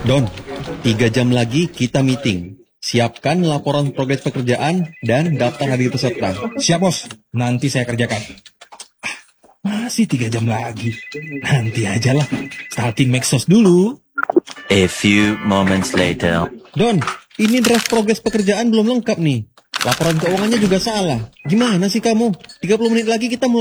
Don, 3 jam lagi kita meeting. Siapkan laporan progres pekerjaan dan daftar hadir peserta. Siap, Bos. Nanti saya kerjakan. Masih 3 jam lagi. Nanti aja lah. Starting Maxos dulu. A few moments later. Don, ini draft progres pekerjaan belum lengkap nih. Laporan keuangannya juga salah. Gimana sih kamu? 30 menit lagi kita mulai